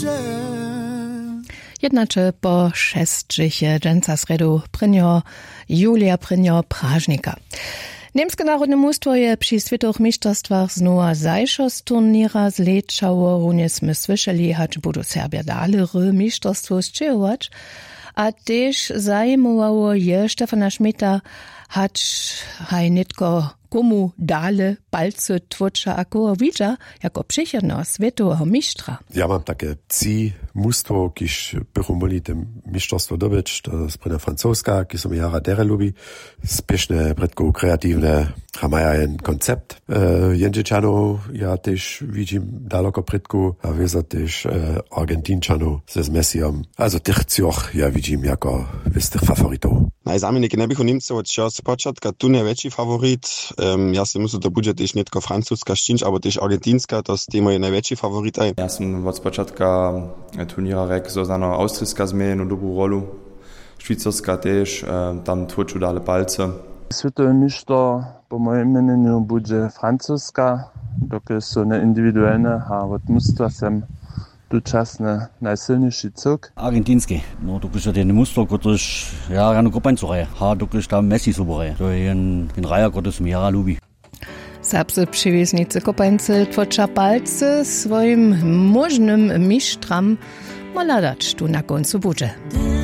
Jednače po šestřiche dženca sredu prynjo Julia prynjo Pražnika. Niemskie narodne mustwo je przy światowych mistrzostwach znowa zajszo z turniera zleczało, również sme słyszeli, hać budu Serbia dalej mistrzostwo zczywać, a też zajmowało je Stefana Schmidta, hać nitko komu dale palce twórcza ako widza, jako przychodność światowego mistrza. Ja mam takie mustwo, kiż bychom mogli tym mistrzostwo dobyć, to jest prynja francuska, ki som jara dere lubi, spieszne, bredko kreatywne, maja jen koncept. Jędrzyczano ja też widzim daleko bredko, a wiedzę też Argentinczano ze Messiom. Also tych cioch ja widzim jako wystych faworitów. Najzamenike ne bychom Niemcować, ja z początka tu największy faworit. Ja si myślę, to będzie też nie tylko francuska szczyńcz, ale też argentinska, to jest moje największy faworit. Ja sam od początka turniera rek, so zano austrijska zmije no dobrą rolu, szwajcarska też, tam twórczu dale palce. Światowy mistrz po moim imieniu będzie francuska, dokąd są neindywidualne, a od mustva sem dočasne najsilniejszy cuk. Argentinski. No, dokąd jest ten muster, który ja rano kopańcuję. A dokąd tam Messi super. To jest ten raja, który mnie lubi. Serbscy przywieznicy kopańcy twórcza palce swoim możnym mistrzom moladać tu na końcu budzie.